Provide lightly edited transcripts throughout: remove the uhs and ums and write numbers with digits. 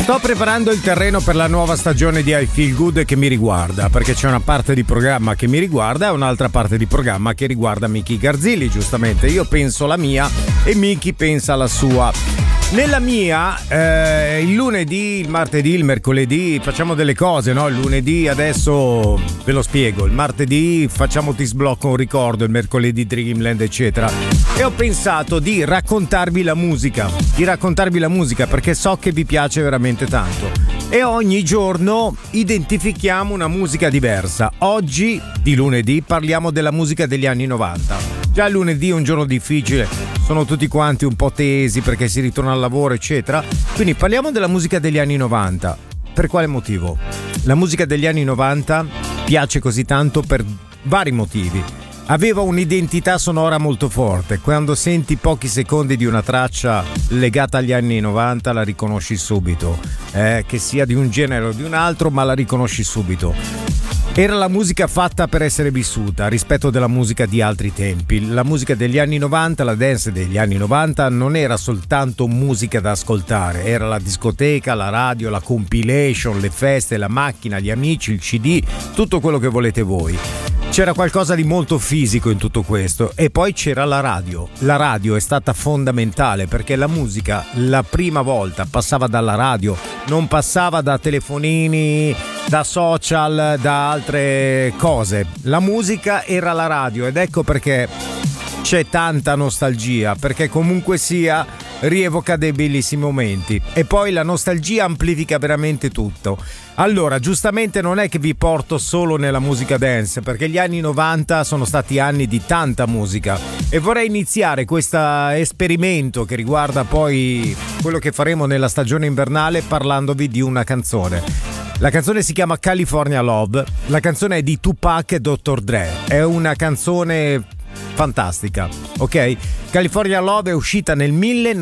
Sto preparando il terreno per la nuova stagione di I Feel Good che mi riguarda, perché c'è una parte di programma che mi riguarda e un'altra parte di programma che riguarda Miki Garzilli, giustamente. Io penso la mia e Miki pensa la sua. Nella mia, il lunedì, il martedì, il mercoledì facciamo delle cose, no? Il lunedì adesso ve lo spiego, il martedì facciamo Ti sblocco un ricordo, il mercoledì Dreamland, eccetera. E ho pensato di raccontarvi la musica, perché so che vi piace veramente tanto. E ogni giorno identifichiamo una musica diversa. Oggi, di lunedì, parliamo della musica degli anni 90. Già lunedì è un giorno difficile, sono tutti quanti un po' tesi perché si ritorna al lavoro, eccetera. Quindi parliamo della musica degli anni 90. Per quale motivo? La musica degli anni 90 piace così tanto per vari motivi. Aveva un'identità sonora molto forte. Quando senti pochi secondi di una traccia legata agli anni 90 la riconosci subito. Che sia di un genere o di un altro, ma la riconosci subito. Era la musica fatta per essere vissuta rispetto della musica di altri tempi. La musica degli anni 90, la dance degli anni 90 non era soltanto musica da ascoltare, era la discoteca, la radio, la compilation, le feste, la macchina, gli amici, il CD, tutto quello che volete voi. C'era qualcosa di molto fisico in tutto questo e poi c'era la radio. La radio è stata fondamentale perché la musica la prima volta passava dalla radio, non passava da telefonini, da social, da altre cose. La musica era la radio ed ecco perché c'è tanta nostalgia, perché comunque sia rievoca dei bellissimi momenti e poi la nostalgia amplifica veramente tutto. Allora, giustamente non è che vi porto solo nella musica dance, perché gli anni 90 sono stati anni di tanta musica e vorrei iniziare questo esperimento che riguarda poi quello che faremo nella stagione invernale parlandovi di una canzone. La canzone si chiama California Love, la canzone è di Tupac e Dr. Dre, è una canzone fantastica, ok? California Love è uscita nel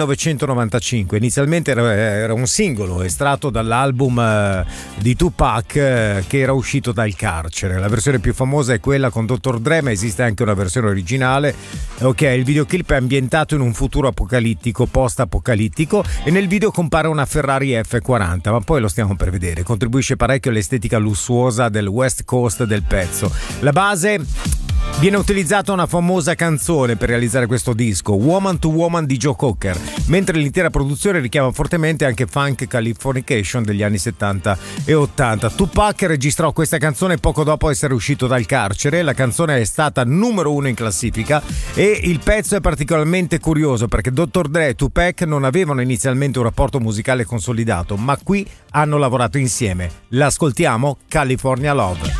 1995, inizialmente era un singolo estratto dall'album di Tupac che era uscito dal carcere. La versione più famosa è quella con Dr. Dre, ma esiste anche una versione originale, ok? Il videoclip è ambientato in un futuro apocalittico, post-apocalittico, e nel video compare una Ferrari F40, ma poi lo stiamo per vedere. Contribuisce parecchio all'estetica lussuosa del West Coast del pezzo. La base: viene utilizzata una famosa canzone per realizzare questo disco, Woman to Woman di Joe Cocker, mentre l'intera produzione richiama fortemente anche funk Californication degli anni 70 e 80. Tupac registrò questa canzone poco dopo essere uscito dal carcere. La canzone è stata numero 1 in classifica e il pezzo è particolarmente curioso perché Dr. Dre e Tupac non avevano inizialmente un rapporto musicale consolidato, ma qui hanno lavorato insieme. L'ascoltiamo, California Love.